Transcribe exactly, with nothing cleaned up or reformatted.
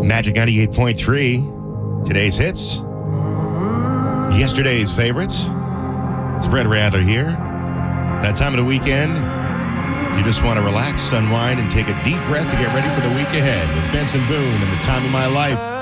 Magic ninety-eight point three. Today's hits. Yesterday's favorites. It's Brett Rattler here. That time of the weekend, you just want to relax, unwind, and take a deep breath to get ready for the week ahead with Benson Boone and The Time of My Life.